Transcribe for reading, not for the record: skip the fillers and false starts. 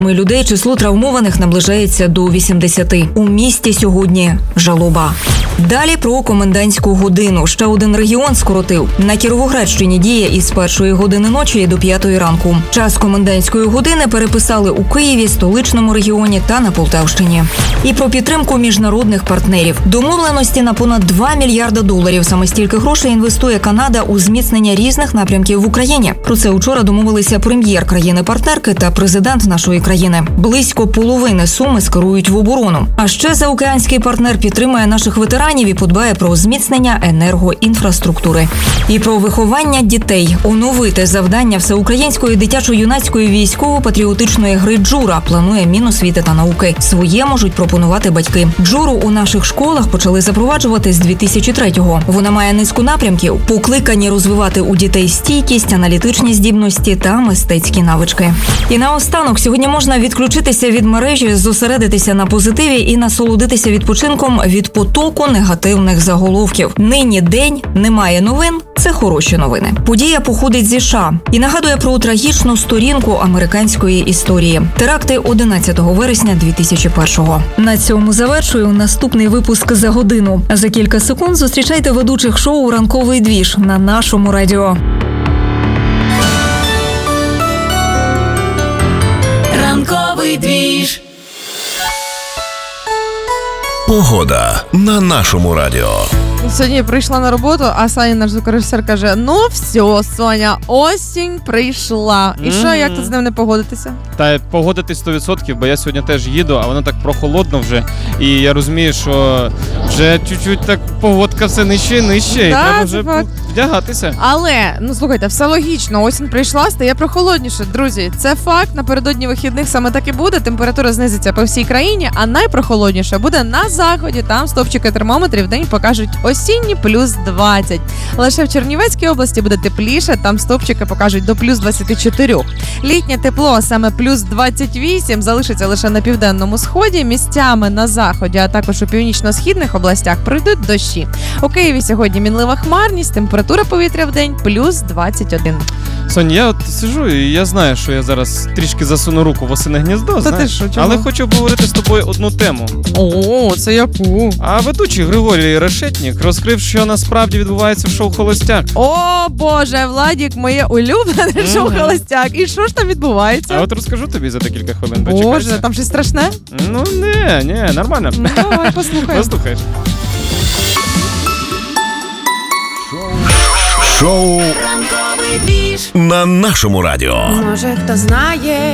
Людей число травмованих наближається до 80. У місті сьогодні жалоба. Далі про комендантську годину. Ще один регіон скоротив. На Кіровоградщині діє із 1 години ночі до 5 ранку. Час комендантської години переписали у Києві, столичному регіоні та на Полтавщині. І про підтримку міжнародних партнерів. Домовленості на понад $2 мільярда. Саме стільки грошей інвестує Канада у зміцнення різних напрямків в Україні. Про це учора домовилися прем'єр країни-партнерки та президент нашої країни. Близько половини суми скерують в оборону. А ще заокеанський партнер підтримує наших ветеранів і подбає про зміцнення енергоінфраструктури. І про виховання дітей. Оновити завдання Всеукраїнської дитячо-юнацької військово-патріотичної гри «Джура» планує Міносвіти та науки. Своє можуть пропонувати батьки. «Джуру» у наших школах почали запроваджувати з 2003-го. Вона має низку напрямків, покликані розвивати у дітей стійкість, аналітичні здібності та мистецькі навички. І наостанок, сьогодні можна відключитися від мережі, зосередитися на позитиві і насолодитися відпочинком від потоку негативних заголовків. Нині день, немає новин. Це хороші новини. Подія походить зі США і нагадує про трагічну сторінку американської історії. Теракти 11 вересня 2001-го. На цьому завершую наступний випуск «За годину». За кілька секунд зустрічайте ведучих шоу «Ранковий двіж» на нашому радіо. Ранковий двіж. Погода на нашому радіо. Сьогодні я прийшла на роботу, а Саня, наш звукорежисер, каже: ну все, Соня, осінь прийшла. І що, як тут з ним не погодитися? Та погодитись 100%, бо я сьогодні теж їду, а воно так прохолодно вже. І я розумію, що вже чуть-чуть так погодка все нижче і нижче. І треба вже вдягатися. Але, ну слухайте, все логічно. Осінь прийшла, стає прохолодніше. Друзі, це факт. Напередодні вихідних саме так і буде. Температура знизиться по всій країні, а найпрохолодніше буде на заході. Там стовпчики термометрів в день покажуть осінні плюс 20. Лише в Чернівецькій області буде тепліше, там стовпчики покажуть до плюс 24. Літнє тепло, саме плюс 28, залишиться лише на південному сході, місцями на заході, а також у північно-східних областях пройдуть дощі. У Києві сьогодні мінлива хмарність, температура повітря в день плюс 21. Сонь, я от сижу і я знаю, що я зараз трішки засуну руку в осине гніздо, знаєш, але хочу обговорити з тобою одну тему. О, це яку? А ведучий Григорій Решетнік розкрив, що насправді відбувається в шоу «Холостяк». О, Боже, Владік, моє улюблене шоу «Холостяк». І що ж там відбувається? А от розкажу тобі за декілька хвилин. Боже, Дочекайся. там щось страшне? Ну, ні, нормально. Ну, давай, послухаємо. Послухаєш. Шоу Ранковий двіж. на нашому радіо. Може, хто знає.